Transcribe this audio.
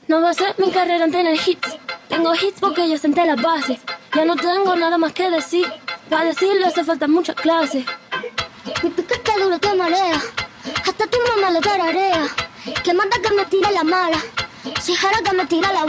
No va a ser mi carrera en tener hits. Tengo hits porque yo senté las bases. Ya no tengo nada más que decir. Para decirlo hace falta mucha clase. Mi piquete duro te marea. Hasta tu mamá lo tararea. Que manda que me tire la mala. Si jara que me tira la